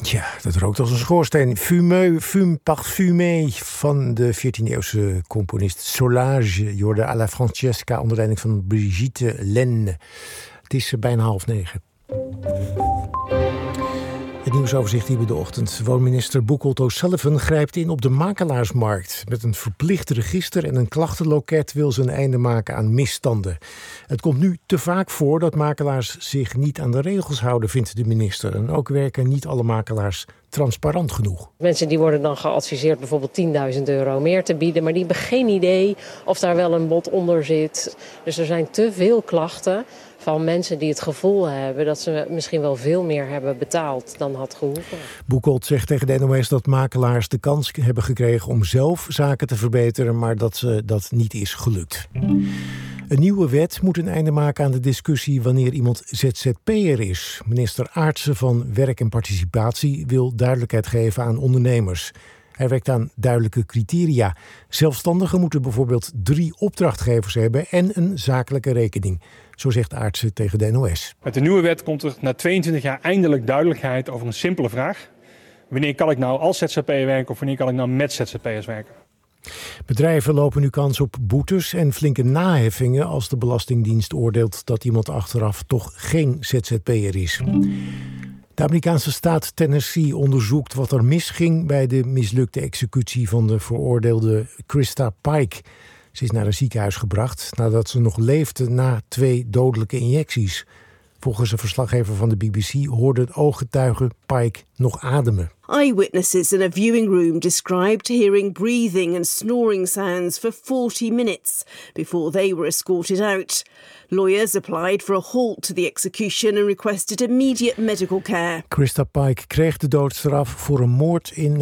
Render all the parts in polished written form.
Ja, dat rookt als een schoorsteen. Fume parfumé van de 14e-eeuwse componist Solage. Je hoorde à la Francesca onder leiding van Brigitte Lenne. Het is bijna 8:30. Het nieuwsoverzicht hier bij de ochtend. Woonminister Boekolt O'Sullivan grijpt in op de makelaarsmarkt. Met een verplicht register en een klachtenloket wil ze een einde maken aan misstanden. Het komt nu te vaak voor dat makelaars zich niet aan de regels houden, vindt de minister. En ook werken niet alle makelaars transparant genoeg. Mensen die worden dan geadviseerd bijvoorbeeld €10.000 meer te bieden, maar die hebben geen idee of daar wel een bod onder zit. Dus er zijn te veel klachten van mensen die het gevoel hebben dat ze misschien wel veel meer hebben betaald dan had gehoeven. Boekolt zegt tegen de NOS dat makelaars de kans hebben gekregen om zelf zaken te verbeteren, maar dat dat niet is gelukt. Een nieuwe wet moet een einde maken aan de discussie wanneer iemand ZZP'er is. Minister Aartsen van Werk en Participatie wil duidelijkheid geven aan ondernemers. Hij werkt aan duidelijke criteria. Zelfstandigen moeten bijvoorbeeld 3 opdrachtgevers hebben en een zakelijke rekening. Zo zegt Aartsen tegen de NOS. Met de nieuwe wet komt er na 22 jaar eindelijk duidelijkheid over een simpele vraag. Wanneer kan ik nou als ZZP'er werken of wanneer kan ik nou met ZZP'ers werken? Bedrijven lopen nu kans op boetes en flinke naheffingen als de Belastingdienst oordeelt dat iemand achteraf toch geen ZZP'er is. De Amerikaanse staat Tennessee onderzoekt wat er misging bij de mislukte executie van de veroordeelde Krista Pike. Ze is naar een ziekenhuis gebracht nadat ze nog leefde na 2 dodelijke injecties. Volgens een verslaggever van de BBC hoorden ooggetuigen Pike nog ademen. Eyewitnesses in a viewing room described hearing breathing and snoring sounds for 40 minutes before they were escorted out. Lawyers applied for a halt to the execution and requested immediate medical care. Krista Pike kreeg de doodstraf voor een moord in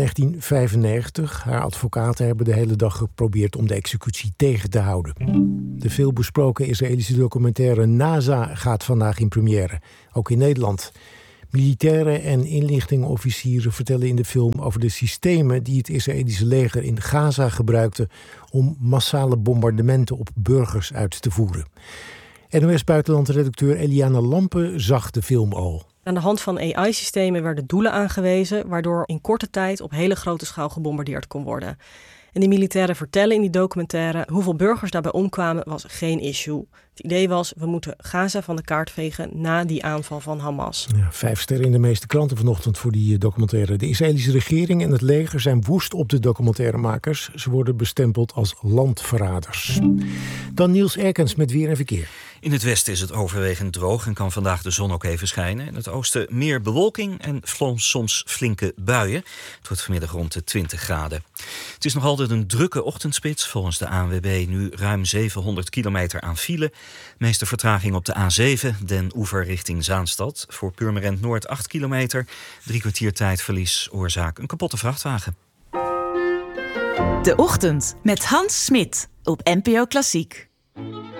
1995. Haar advocaten hebben de hele dag geprobeerd om de executie tegen te houden. De veelbesproken Israëlische documentaire NASA gaat vandaag in première, ook in Nederland. Militairen en inlichtingenofficieren vertellen in de film over de systemen die het Israëlische leger in Gaza gebruikte om massale bombardementen op burgers uit te voeren. NOS-buitenlandredacteur Eliana Lampe zag de film al. Aan de hand van AI-systemen werden doelen aangewezen, waardoor in korte tijd op hele grote schaal gebombardeerd kon worden. En die militairen vertellen in die documentaire hoeveel burgers daarbij omkwamen was geen issue. Het idee was, we moeten Gaza van de kaart vegen na die aanval van Hamas. Ja, 5 sterren in de meeste kranten vanochtend voor die documentaire. De Israëlische regering en het leger zijn woest op de documentairemakers. Ze worden bestempeld als landverraders. Dan Niels Erkens met weer en verkeer. In het westen is het overwegend droog en kan vandaag de zon ook even schijnen. In het oosten meer bewolking en soms flinke buien. Het wordt vanmiddag rond de 20 graden. Het is nog altijd een drukke ochtendspits. Volgens de ANWB nu ruim 700 kilometer aan file. Meeste vertraging op de A7, Den Oever richting Zaanstad. Voor Purmerend Noord 8 kilometer. 3 kwartier tijdverlies, oorzaak een kapotte vrachtwagen. De Ochtend met Hans Smit op NPO Klassiek.